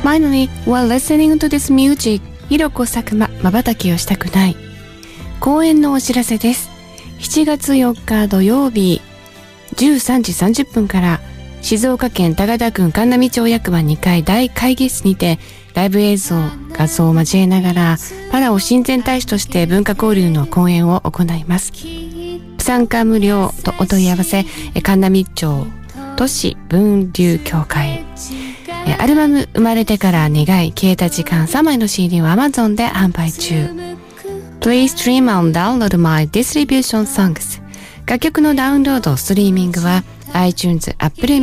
Finally, while listening to this music, ひろこ佐久間瞬きをしたくない。公演のお知らせです。7月4日土曜日、13時30分から静岡県田方郡神波町役場2階大会議室にてライブ映像、画像を交えながらパラオ親善大使として文化交流の講演を行います。参加無料とお問い合わせ、神波町都市分流協会。アルバム生まれてから願い消えた時間3枚の CD を Amazon で販売中。Please stream and download my distribution songs。 楽曲のダウンロード、ストリーミングは iTunes、Apple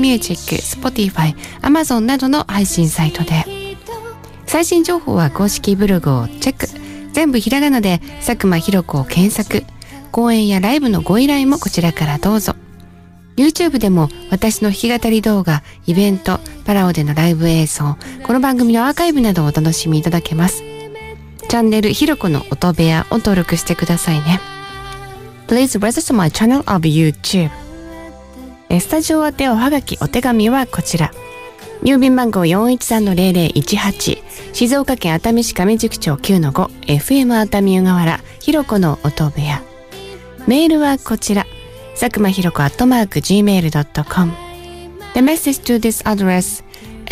Music、Spotify、Amazon などの配信サイトで。最新情報は公式ブログをチェック。全部ひらがなで佐久間ひろ子を検索。講演やライブのご依頼もこちらからどうぞ。YouTube でも私の弾き語り動画、イベント、パラオでのライブ映像、この番組のアーカイブなどをお楽しみいただけます。チャンネルひろこの音部屋を登録してくださいね。Please register my channel of YouTube。スタジオ宛ておはがき、お手紙はこちら。郵便番号 413-0018、静岡県熱海市上宿町 9-5、FM 熱海湯河原、ひろこの音部屋。メールはこちら。佐久間ひろこ@gmail.com。 The message to this address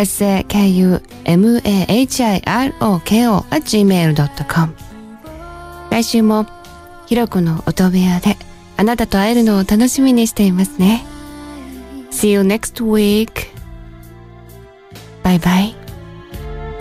sakumahiroko@gmail.com。 来週もひろこの音部屋であなたと会えるのを楽しみにしていますね。See you next week. Bye bye.